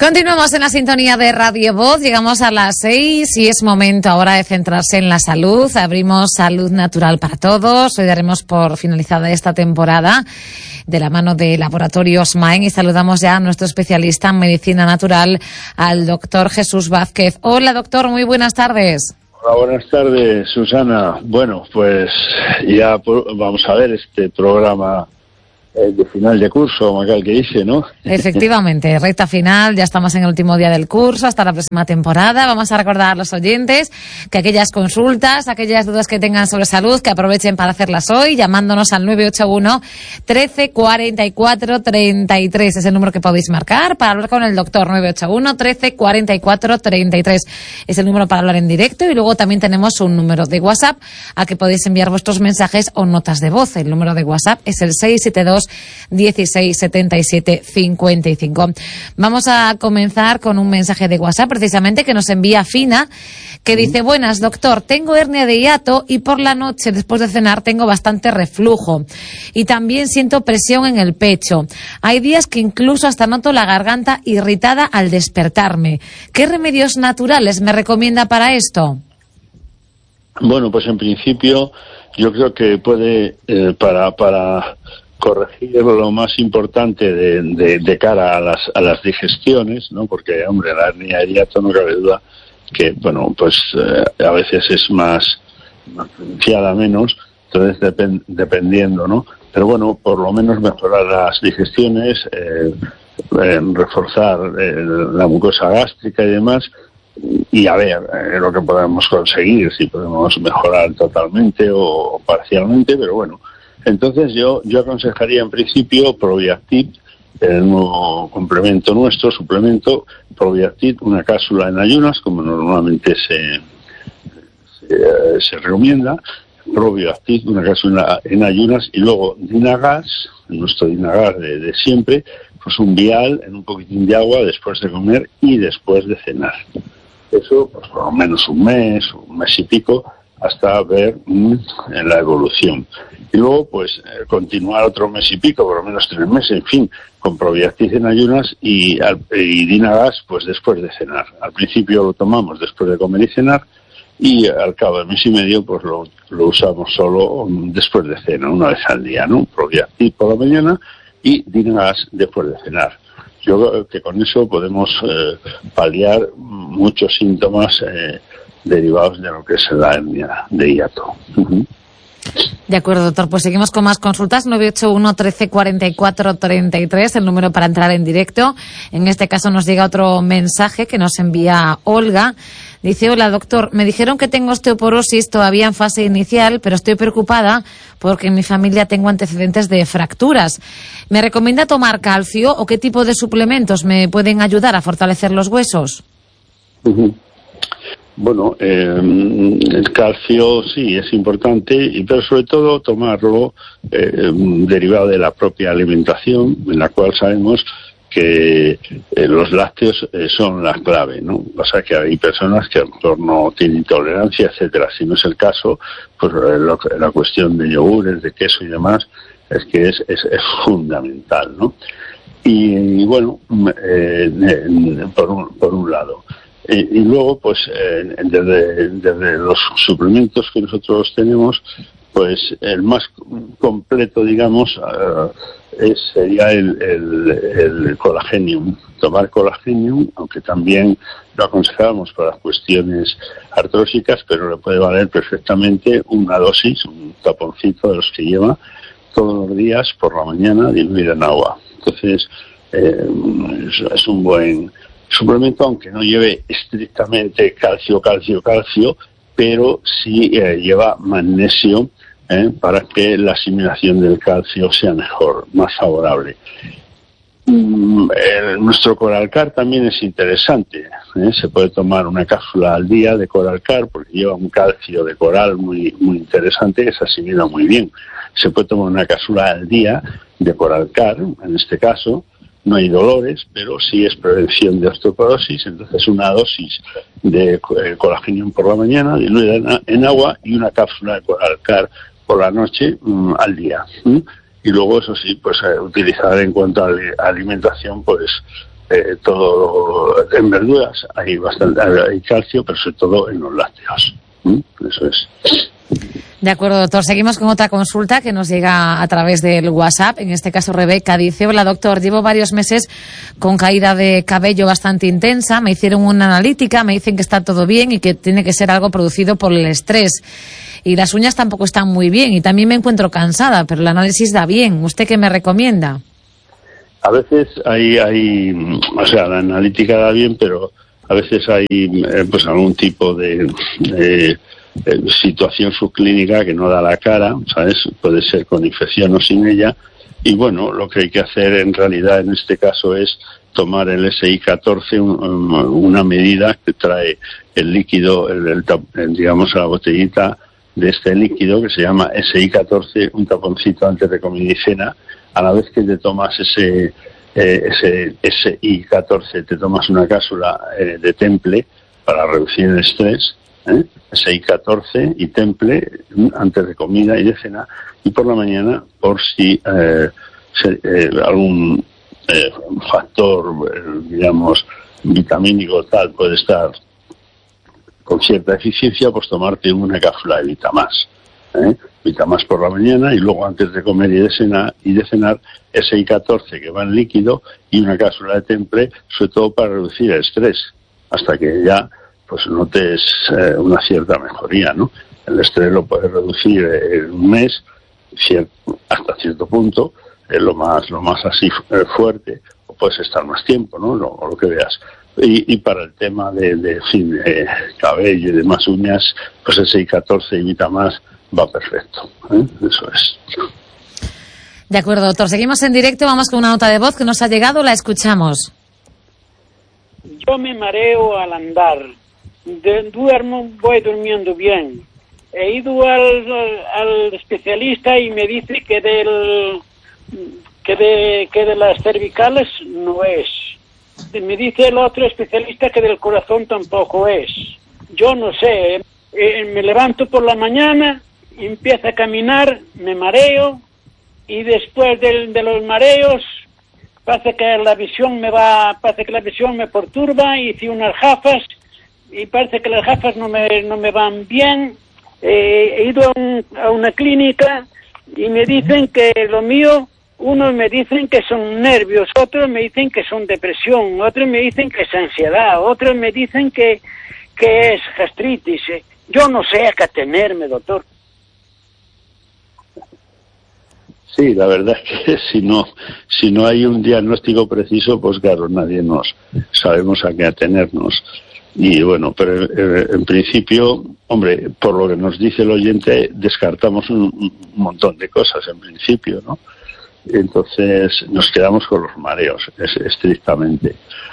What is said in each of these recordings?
Continuamos en la sintonía de Radio Voz, llegamos a las 6 y es momento ahora de centrarse en la salud. Abrimos Salud Natural para Todos. Hoy daremos por finalizada esta temporada de la mano de Laboratorios Maen y saludamos ya a nuestro especialista en medicina natural, al doctor Jesús Vázquez. Hola doctor, muy buenas tardes. Hola, buenas tardes, Susana. Bueno, pues ya vamos a ver este programa de final de curso, como aquel que dice, ¿no? Efectivamente, recta final, ya estamos en el último día del curso, hasta la próxima temporada. Vamos a recordar a los oyentes que aquellas consultas, aquellas dudas que tengan sobre salud, que aprovechen para hacerlas hoy, llamándonos al 981 13 44 33. Es el número que podéis marcar para hablar con el doctor. 981 13 44 33. Es el número para hablar en directo y luego también tenemos un número de WhatsApp al que podéis enviar vuestros mensajes o notas de voz. El número de WhatsApp es el 672 16 77 55. Vamos a comenzar con un mensaje de WhatsApp precisamente que nos envía Fina, que dice: buenas doctor, tengo hernia de hiato y por la noche después de cenar tengo bastante reflujo y también siento presión en el pecho. Hay días que incluso hasta noto la garganta irritada al despertarme. ¿Qué remedios naturales me recomienda para esto? Bueno, pues en principio yo creo que puede para corregir lo más importante de cara a las digestiones, ¿no? Porque, hombre, la hernia de hiato no cabe duda que, bueno, pues a veces es más pronunciada menos, entonces dependiendo, ¿no? Pero bueno, por lo menos mejorar las digestiones, reforzar la mucosa gástrica y demás, y a ver lo que podemos conseguir, si podemos mejorar totalmente o parcialmente, pero bueno. Entonces yo aconsejaría en principio Probiactit, el nuevo complemento nuestro, suplemento Probiactit, una cápsula en ayunas, como normalmente se recomienda, Probiactit, una cápsula en ayunas, y luego Dinagas, nuestro Dinagas de siempre, pues un vial en un poquitín de agua después de comer y después de cenar. Eso, pues por lo menos un mes y pico, hasta ver la evolución. Y luego, pues, continuar otro mes y pico, por lo menos 3 meses, en fin, con Probiactit en ayunas y Dinagas, pues, después de cenar. Al principio lo tomamos después de comer y cenar, y al cabo de mes y medio, pues, lo usamos solo después de cena, una vez al día, ¿no? Probiactit por la mañana y Dinagas después de cenar. Yo creo que con eso podemos paliar muchos síntomas derivados de lo que es la hernia de hiato. De acuerdo, doctor. Pues seguimos con más consultas. 981 13 44 33, el número para entrar en directo. En este caso nos llega otro mensaje que nos envía Olga. Dice: hola doctor, me dijeron que tengo osteoporosis todavía en fase inicial, pero estoy preocupada porque en mi familia tengo antecedentes de fracturas. ¿Me recomienda tomar calcio o qué tipo de suplementos me pueden ayudar a fortalecer los huesos? Bueno, el calcio sí es importante, pero sobre todo tomarlo derivado de la propia alimentación, en la cual sabemos que los lácteos son la clave, ¿no? O sea que hay personas que a lo mejor no tienen intolerancia, etcétera. Si no es el caso, pues la cuestión de yogures, de queso y demás, es que es fundamental, ¿no? Y bueno, por un lado. Y luego, pues, desde los suplementos que nosotros tenemos, pues, el más completo, digamos, sería el Colagenium. Tomar Colagenium, aunque también lo aconsejamos para las cuestiones artrósicas, pero le puede valer perfectamente una dosis, un taponcito de los que lleva todos los días por la mañana diluida en agua. Entonces, es un buen suplemento, aunque no lleve estrictamente calcio, pero sí lleva magnesio para que la asimilación del calcio sea mejor, más favorable. Nuestro Coralcar también es interesante, se puede tomar una cápsula al día de Coralcar porque lleva un calcio de coral muy interesante que se asimila muy bien. Se puede tomar una cápsula al día de Coralcar, en este caso. No hay dolores, pero sí es prevención de osteoporosis. Entonces, una dosis de Colagenium por la mañana, diluida en agua, y una cápsula de Coralcar por la noche al día. Y luego, eso sí, pues utilizar en cuanto a alimentación, pues todo en verduras hay bastante, hay calcio, pero sobre todo en los lácteos. Eso es. De acuerdo, doctor. Seguimos con otra consulta que nos llega a través del WhatsApp. En este caso, Rebeca dice: hola, doctor, llevo varios meses con caída de cabello bastante intensa. Me hicieron una analítica, me dicen que está todo bien y que tiene que ser algo producido por el estrés. Y las uñas tampoco están muy bien y también me encuentro cansada, pero el análisis da bien. ¿Usted qué me recomienda? A veces o sea, la analítica da bien, pero a veces hay pues algún tipo de situación subclínica que no da la cara, ¿sabes? Puede ser con infección o sin ella. Y bueno, lo que hay que hacer en realidad en este caso es tomar el SI14, una medida que trae el líquido, digamos, la botellita de este líquido que se llama SI14, un taponcito antes de comida y cena. A la vez que te tomas ese SI14, te tomas una cápsula de Temple para reducir el estrés, SI14 y Temple antes de comida y de cena, y por la mañana por si algún factor, digamos, vitamínico tal puede estar con cierta eficiencia, pues tomarte una cápsula de Vitamás. Vitamás por la mañana y luego antes de comer y de cenar SI14 que va en líquido y una cápsula de Temple, sobre todo para reducir el estrés, hasta que ya pues notes una cierta mejoría, ¿no? El estrés lo puedes reducir en un mes hasta cierto punto, lo más así fuerte, o puedes estar más tiempo, ¿no? Lo que veas. Y para el tema de cabello y demás uñas, pues SI14 y Vitamás va perfecto, eso es. De acuerdo, doctor. Seguimos en directo, vamos con una nota de voz que nos ha llegado, la escuchamos. Yo me mareo al andar, voy durmiendo bien. He ido al especialista y me dice que de las cervicales no es. Me dice el otro especialista que del corazón tampoco es. Yo no sé, me levanto por la mañana, empiezo a caminar, me mareo y después de los mareos parece que la visión me perturba. Hice unas gafas y parece que las gafas no me van bien. He ido a una clínica y me dicen que lo mío, unos me dicen que son nervios, otros me dicen que son depresión, otros me dicen que es ansiedad, otros me dicen que es gastritis. Yo no sé a qué atenerme, doctor. Sí, la verdad es que si no hay un diagnóstico preciso, pues claro, nadie sabemos a qué atenernos. Y bueno, pero en principio, hombre, por lo que nos dice el oyente, descartamos un montón de cosas en principio, ¿no? Entonces nos quedamos con los mareos, estrictamente.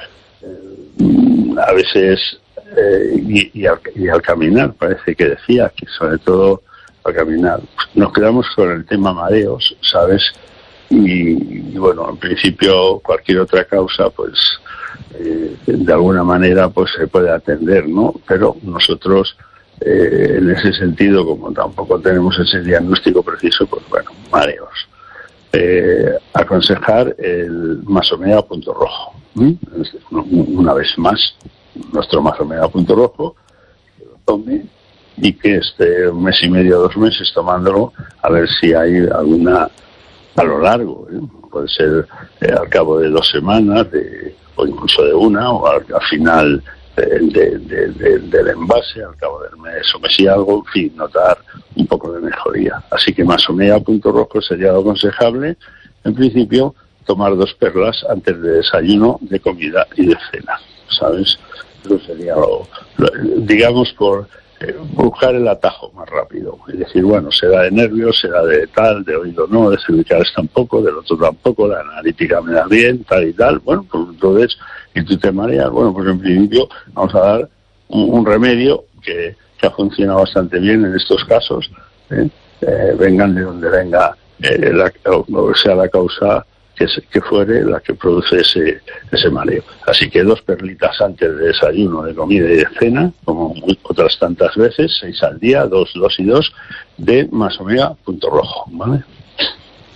A veces, y al caminar, parece que decía, que sobre todo al caminar, nos quedamos con el tema mareos, ¿sabes? Y bueno, en principio cualquier otra causa, pues de alguna manera pues se puede atender, ¿no? Pero nosotros en ese sentido, como tampoco tenemos ese diagnóstico preciso, pues bueno, mareos. Aconsejar el Masomea punto rojo. Una vez más, nuestro Masomea punto rojo, que lo tome y que esté un mes y medio, 2 meses tomándolo, a ver si hay alguna a lo largo, puede ser al cabo de 2 semanas o incluso de una, o al final del envase, al cabo del mes o mes y algo, en fin, notar un poco de mejoría. Así que Masomea punto rojo sería lo aconsejable. En principio, tomar 2 perlas antes de desayuno, de comida y de cena, ¿sabes? Eso sería digamos, por buscar el atajo más rápido. Es decir, bueno, será de nervios, será de tal, de oído no, de cervicales tampoco, del otro tampoco, la analítica me da bien, tal y tal. Bueno, pues entonces, y tú te mareas, bueno, pues en principio vamos a dar un remedio que ha funcionado bastante bien en estos casos, vengan de donde venga, o sea la causa que fuere la que produce ese mareo. Así que 2 perlitas antes de desayuno, de comida y de cena, como otras tantas veces, 6 al día, 2 y 2, de Masomea punto rojo, ¿vale?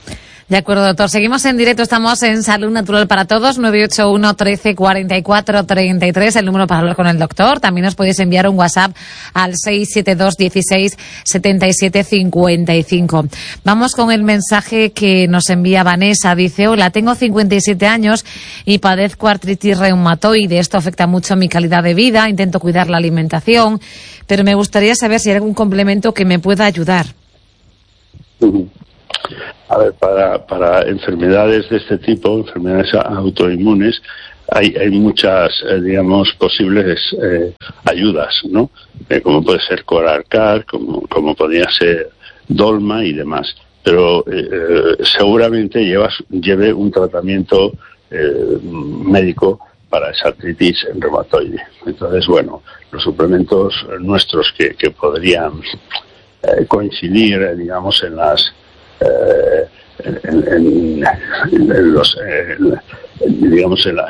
De acuerdo, doctor. Seguimos en directo, estamos en Salud Natural para Todos, 981 13 44 33, el número para hablar con el doctor. También os podéis enviar un WhatsApp al 672 16 77 55. Vamos con el mensaje que nos envía Vanessa. Dice: hola, tengo 57 años y padezco artritis reumatoide. Esto afecta mucho a mi calidad de vida. Intento cuidar la alimentación, pero me gustaría saber si hay algún complemento que me pueda ayudar. A ver, para enfermedades de este tipo, enfermedades autoinmunes, hay muchas, digamos, posibles ayudas, ¿no? Como puede ser Corarcar, como podría ser Dolma y demás. Pero seguramente lleve un tratamiento médico para esa artritis reumatoide. Entonces, bueno, los suplementos nuestros que podrían coincidir, digamos, en las digamos en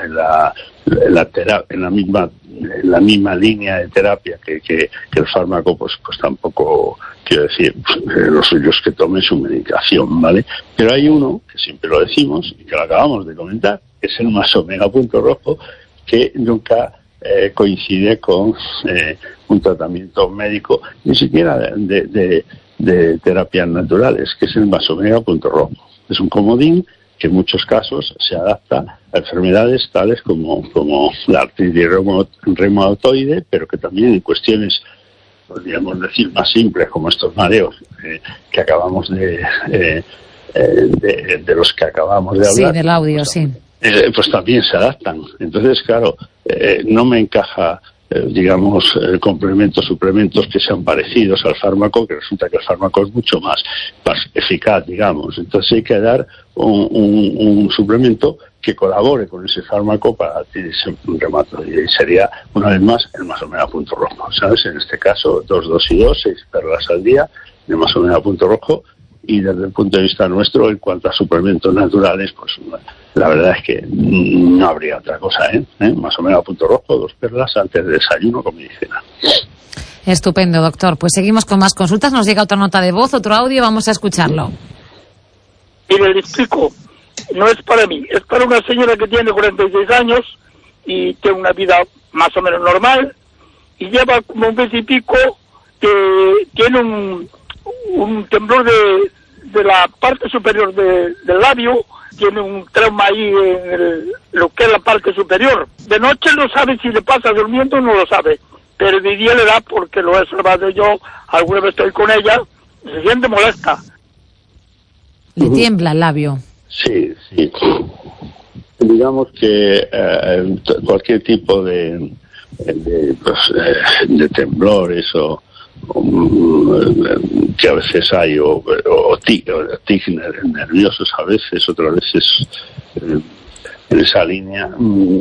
la misma línea de terapia que el fármaco, pues tampoco quiero decir lo suyo es que tome su medicación, ¿vale? Pero hay uno que siempre lo decimos y que lo acabamos de comentar, que es el más omega punto rojo, que nunca coincide con un tratamiento médico, ni siquiera de terapias naturales, que es el Masomega punto rojo. Es un comodín que en muchos casos se adapta a enfermedades tales como la artritis reumatoide, pero que también en cuestiones, podríamos decir, más simples, como estos mareos que acabamos de los que acabamos de hablar. Sí, del audio, pues, sí. Pues también se adaptan. Entonces, claro, no me encaja digamos, suplementos que sean parecidos al fármaco, que resulta que el fármaco es mucho más eficaz, digamos. Entonces hay que dar un suplemento que colabore con ese fármaco para ese reumatoide. Y sería, una vez más, el Masomega punto rojo, ¿sabes? En este caso, 2, 2 y 2, 6 perlas al día, el Masomega punto rojo. Y desde el punto de vista nuestro, en cuanto a suplementos naturales, pues la verdad es que no habría otra cosa, Masomega punto rojo, 2 perlas antes del desayuno con medicina. Estupendo, doctor. Pues seguimos con más consultas. Nos llega otra nota de voz, otro audio, vamos a escucharlo. Y le explico, no es para mí, es para una señora que tiene 46 años y tiene una vida más o menos normal y lleva como un mes y pico que tiene un temblor de la parte superior del labio, tiene un trauma ahí en lo que es la parte superior. De noche no sabe si le pasa durmiendo, no lo sabe, pero de día le da porque lo he observado yo, alguna vez estoy con ella, se siente molesta. Le tiembla el labio. Sí. Digamos que cualquier tipo de temblores o que a veces hay o tic nerviosos a veces, otras veces en esa línea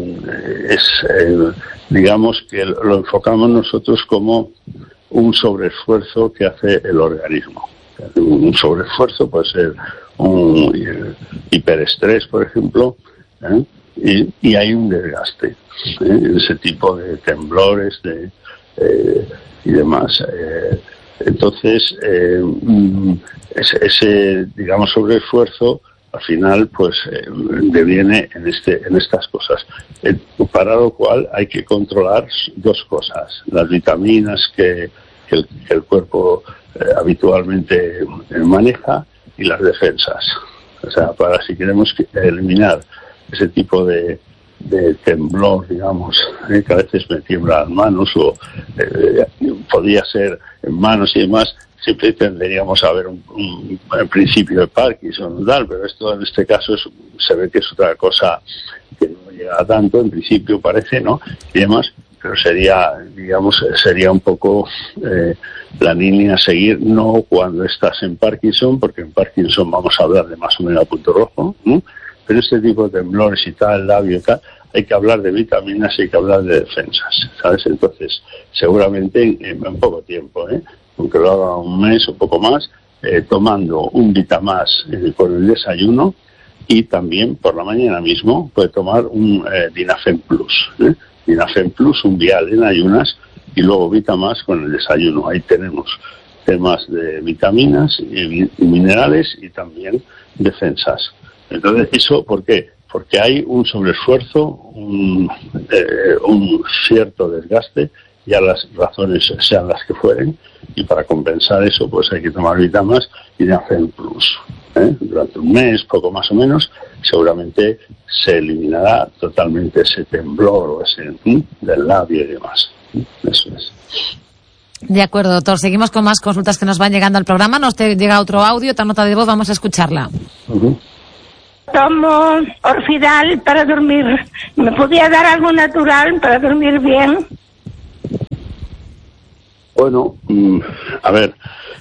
digamos que lo enfocamos nosotros como un sobreesfuerzo que hace el organismo. Un sobreesfuerzo puede ser un hiperestrés, por ejemplo, y hay un desgaste en ese tipo de temblores y demás. Entonces, ese digamos sobreesfuerzo al final pues deviene en estas cosas, para lo cual hay que controlar dos cosas: las vitaminas que el cuerpo habitualmente maneja y las defensas. O sea, para si queremos eliminar ese tipo de temblor, digamos, que a veces me tiemblan las manos o podría ser en manos y demás, siempre tenderíamos a ver un principio de Parkinson, pero esto en este caso se ve que es otra cosa que no llega tanto, en principio parece, ¿no? Y demás, pero sería un poco la línea a seguir, no cuando estás en Parkinson, porque en Parkinson vamos a hablar de Masomega punto rojo, ¿no? Pero este tipo de temblores y tal, labio y tal, hay que hablar de vitaminas y hay que hablar de defensas, ¿sabes? Entonces, seguramente en poco tiempo, aunque lo haga un mes o poco más, tomando un Vitamás con el desayuno, y también por la mañana mismo puede tomar un Dinafen Plus, Dinafen Plus, un vial en ayunas, y luego Vitamás con el desayuno. Ahí tenemos temas de vitaminas y minerales y también defensas. Entonces, ¿eso por qué? Porque hay un sobreesfuerzo, un cierto desgaste, ya las razones sean las que fueren, y para compensar eso pues hay que tomar Vitamas y de hacer plus. Durante un mes, poco más o menos, seguramente se eliminará totalmente ese temblor o ese del labio y demás. Eso es. De acuerdo, doctor. Seguimos con más consultas que nos van llegando al programa. Nos llega otro audio, otra nota de voz, vamos a escucharla. Tomo Orfidal para dormir. ¿Me podía dar algo natural para dormir bien? Bueno, a ver,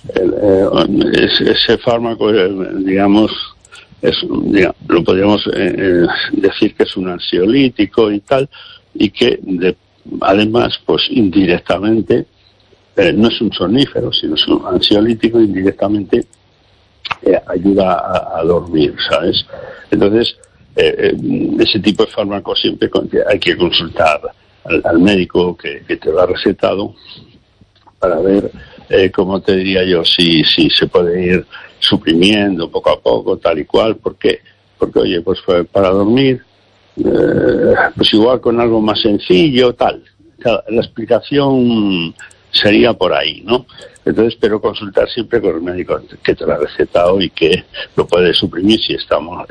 ese fármaco, digamos, lo podríamos decir que es un ansiolítico y tal, y que además, pues indirectamente, no es un somnífero, sino es un ansiolítico, indirectamente ayuda a dormir, ¿sabes? Entonces, ese tipo de fármaco siempre hay que consultar al médico que te lo ha recetado, para ver, como te diría yo, si se puede ir suprimiendo poco a poco, tal y cual. ¿Por qué? Porque, oye, pues para dormir, pues igual con algo más sencillo, tal. La explicación sería por ahí, ¿no? Entonces, pero consultar siempre con el médico que te lo ha recetado y que lo puede suprimir si estamos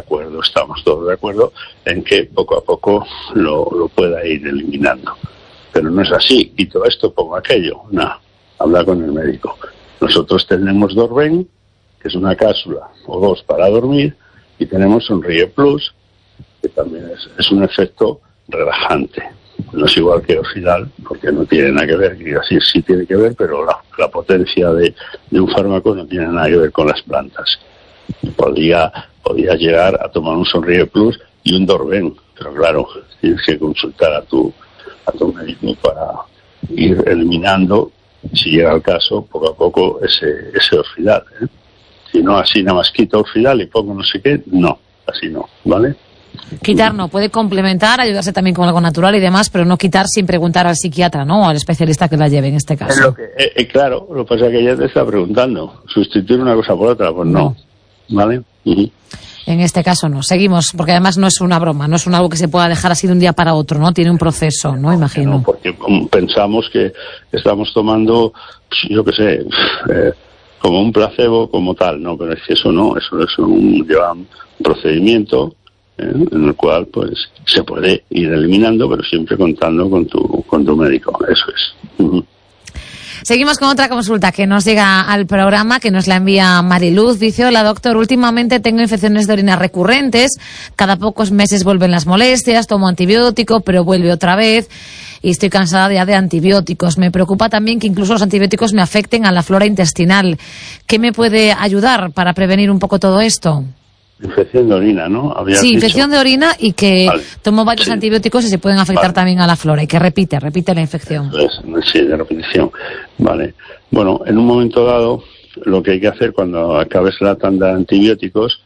todos de acuerdo en que poco a poco lo pueda ir eliminando. Pero no es así, quito esto, pongo aquello. No, habla con el médico. Nosotros tenemos Dorben, que es una cápsula o dos para dormir, y tenemos Sonríe Plus, que también es un efecto relajante. No es igual que Orfidal, porque no tiene nada que ver, quiero decir, sí tiene que ver, pero la potencia de un fármaco no tiene nada que ver con las plantas. Podía llegar a tomar un Sonríe Plus y un Dorben, pero claro, tienes que consultar a tu médico para ir eliminando, si llega el caso, poco a poco ese Orfidal. Si no, así nada más quito Orfidal y pongo no sé qué, no, así no, ¿vale? Quitar no, puede complementar, ayudarse también con algo natural y demás, pero no quitar sin preguntar al psiquiatra, ¿no? O al especialista que la lleve en este caso. Es lo que, claro, lo que pasa es que ella te está preguntando, ¿sustituir una cosa por otra? Pues no, ¿vale? Uh-huh. En este caso no. Seguimos, porque además no es una broma, no es algo que se pueda dejar así de un día para otro, ¿no? Tiene un proceso, ¿no? Imagino. No, porque pensamos que estamos tomando, yo qué sé, como un placebo, como tal, ¿no? Pero es que eso no, eso lleva un procedimiento en el cual, pues, se puede ir eliminando, pero siempre contando con tu médico. Eso es. Uh-huh. Seguimos con otra consulta que nos llega al programa, que nos la envía Mariluz. Dice: hola doctor, últimamente tengo infecciones de orina recurrentes, cada pocos meses vuelven las molestias, tomo antibiótico, pero vuelve otra vez y estoy cansada ya de antibióticos. Me preocupa también que incluso los antibióticos me afecten a la flora intestinal. ¿Qué me puede ayudar para prevenir un poco todo esto? Infección de orina, ¿no? Sí, infección de orina y que tomo varios antibióticos y se pueden afectar también a la flora y que repite la infección. Sí, de repetición. Vale. Bueno, en un momento dado, lo que hay que hacer cuando acabes la tanda de antibióticos,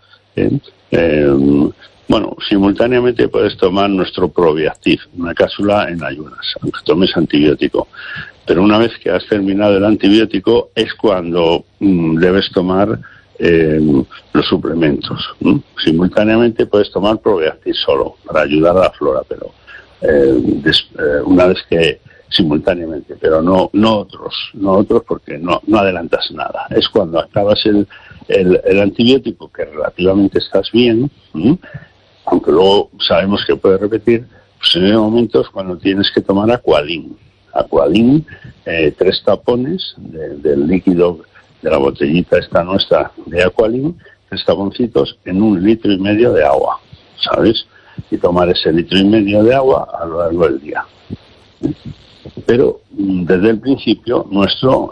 simultáneamente puedes tomar nuestro Probiactiv, una cápsula en ayunas, aunque tomes antibiótico. Pero una vez que has terminado el antibiótico es cuando debes tomar los suplementos. Simultáneamente puedes tomar Probiactiv solo para ayudar a la flora, pero una vez que simultáneamente, pero no otros porque no adelantas nada. Es cuando acabas el antibiótico, que relativamente estás bien, aunque luego sabemos que puede repetir, pues en ese momento es cuando tienes que tomar Aqualin, 3 tapones del líquido de la botellita esta nuestra de Aqualin, 3 taponcitos en 1,5 litros de agua, ¿sabes? Y tomar ese 1,5 litros de agua a lo largo del día. Pero desde el principio nuestro,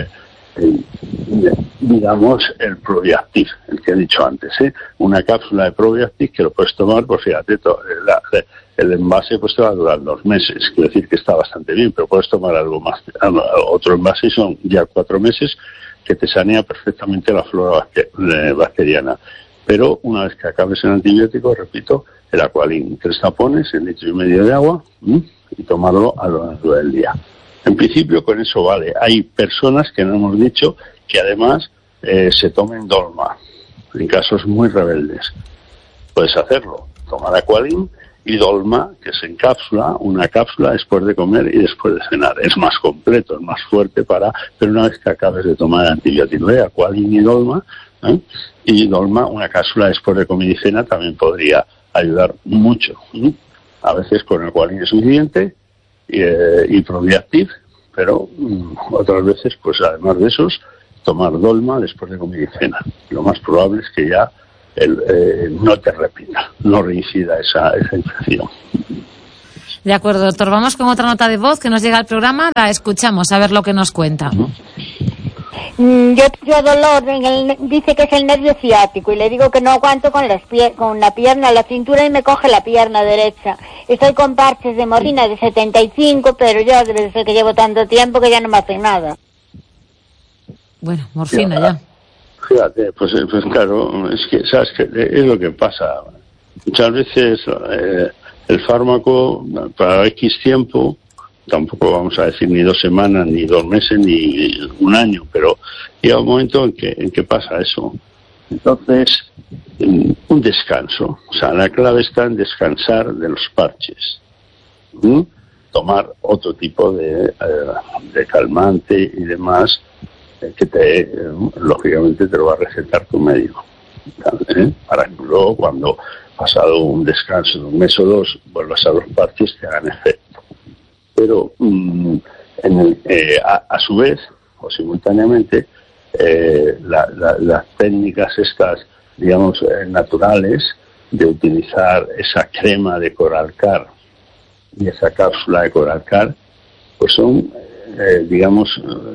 digamos, el Probiactiv, el que he dicho antes, una cápsula de Probiactiv que lo puedes tomar, pues fíjate, el envase pues te va a durar 2 meses, quiere decir que está bastante bien, pero puedes tomar algo más, otro envase, son ya 4 meses, que te sanea perfectamente la flora bacteriana. Pero una vez que acabes el antibiótico, repito, el Aqualin, 3 tapones, 1,5 litros de agua, y tomarlo a lo largo del día. En principio con eso vale. Hay personas que no hemos dicho que además se tomen Dolma. en casos muy rebeldes. Puedes hacerlo, tomar Aqualin y Dolma, que se encapsula, una cápsula después de comer y después de cenar. Es más completo, es más fuerte pero una vez que acabes de tomar antibiótico, Aqualin y Dolma, y Dolma, una cápsula después de comer y cena, también podría ayudar mucho. A veces con Aqualin es suficiente y Probiactiv, pero otras veces, pues además de esos, tomar Dolma después de comer y cena. Lo más probable es que ya no te repita, no reincida esa infección. De acuerdo, doctor. Vamos con otra nota de voz que nos llega al programa. La escuchamos, a ver lo que nos cuenta. Yo dolor, dice que es el nervio ciático y le digo que no aguanto con la pierna, la cintura y me coge la pierna derecha. Estoy con parches de morfina de 75, pero yo debe ser que llevo tanto tiempo que ya no me hace nada. Bueno, morfina ya. Fíjate, pues claro, es que, ¿sabes qué? Es lo que pasa. Muchas veces el fármaco para X tiempo, tampoco vamos a decir ni 2 semanas, ni 2 meses, ni 1 año, pero llega un momento en que pasa eso. Entonces, un descanso. O sea, la clave está en descansar de los parches. Tomar otro tipo de calmante y demás, que lógicamente te lo va a recetar tu médico, para que luego, cuando pasado un descanso de 1 mes o 2, vuelvas a los parches que hagan efecto. Pero a su vez o simultáneamente, las técnicas estas, digamos, naturales, de utilizar esa crema de Coralcar y esa cápsula de Coralcar, pues son digamos,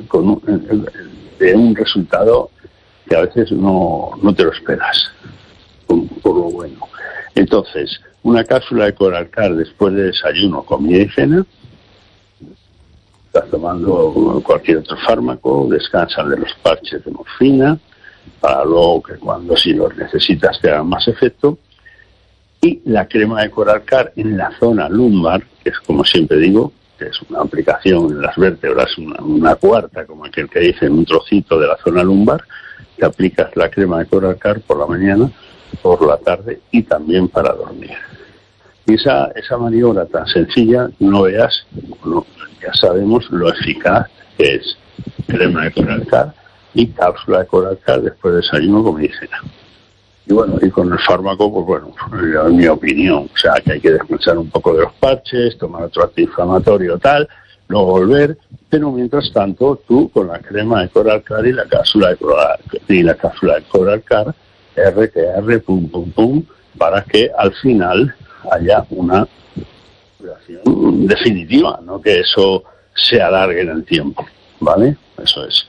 de un resultado que a veces no te lo esperas, por lo bueno. Entonces, una cápsula de Coralcar después de desayuno, comida y cena, estás tomando cualquier otro fármaco, descansas de los parches de morfina, para luego que cuando si los necesitas te hagan más efecto, y la crema de Coralcar en la zona lumbar, que es, como siempre digo, que es una aplicación en las vértebras, una cuarta, como aquel que dice, en un trocito de la zona lumbar, te aplicas la crema de Coralcar por la mañana, por la tarde y también para dormir. Y esa maniobra tan sencilla, no veas, ya sabemos lo eficaz que es crema de Coralcar y cápsula de Coralcar después de desayuno, como dice. Y bueno, y con el fármaco, pues bueno, en mi opinión, o sea, que hay que descansar un poco de los parches, tomar otro antiinflamatorio tal, luego volver, pero mientras tanto tú con la crema de Coralcar y la cápsula de Coralcar, RTR, pum, pum, pum, para que al final haya una curación definitiva, no que eso se alargue en el tiempo, ¿vale? Eso es.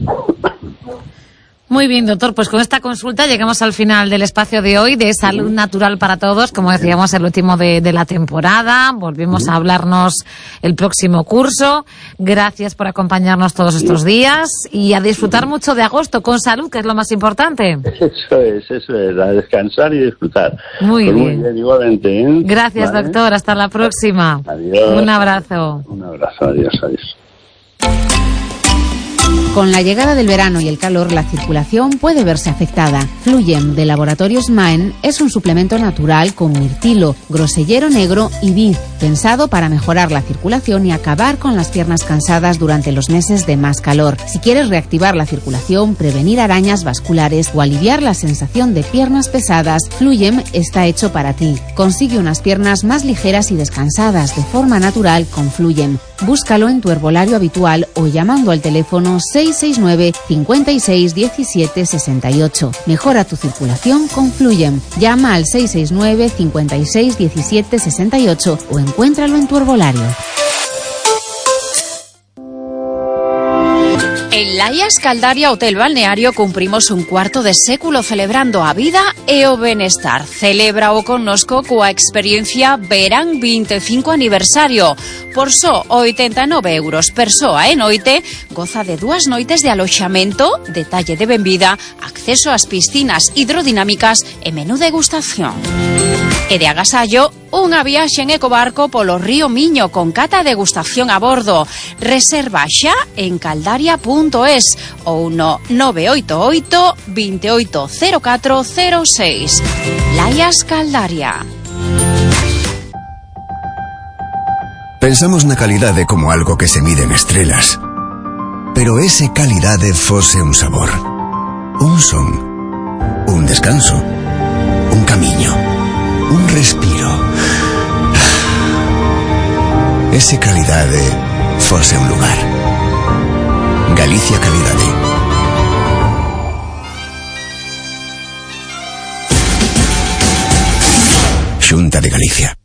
Muy bien, doctor, pues con esta consulta llegamos al final del espacio de hoy de Salud Natural para Todos, como decíamos, el último de la temporada. Volvemos a hablarnos el próximo curso. Gracias por acompañarnos todos estos días y a disfrutar mucho de agosto con salud, que es lo más importante. Eso es, a descansar y disfrutar. Muy bien. Igualmente, ¿eh? Gracias, ¿vale? Doctor, hasta la próxima. Adiós. Un abrazo. Un abrazo, adiós. Con la llegada del verano y el calor, la circulación puede verse afectada. Fluyem, de Laboratorios Maen, es un suplemento natural con mirtilo, grosellero negro y vid, pensado para mejorar la circulación y acabar con las piernas cansadas durante los meses de más calor. Si quieres reactivar la circulación, prevenir arañas vasculares o aliviar la sensación de piernas pesadas, Fluyem está hecho para ti. Consigue unas piernas más ligeras y descansadas de forma natural con Fluyem. Búscalo en tu herbolario habitual o llamando al teléfono 669 56 17 68. Mejora tu circulación con Fluyem. Llama al 669 56 17 68 o encuéntralo en tu herbolario. En Laia Escaldaria Hotel Balneario cumprimos un cuarto de século celebrando a vida e o benestar. Celebra o connosco coa experiencia Verán 25 aniversario. Por só 89 euros persoa e noite, goza de 2 noites de aloxamento, detalle de benvida, acceso ás piscinas hidrodinámicas e menú degustación. E de agasallo, unha viaxe en ecobarco polo río Miño con cata degustación a bordo. Reserva xa en caldaria.es ou no 988 280406. Laias Caldaria. Pensamos na calidade como algo que se mide en estrelas. Pero ese calidade fose un sabor, un son, un descanso, un camiño, un respiro. Ese calidade fose un lugar. Galicia Calidade. Xunta de Galicia.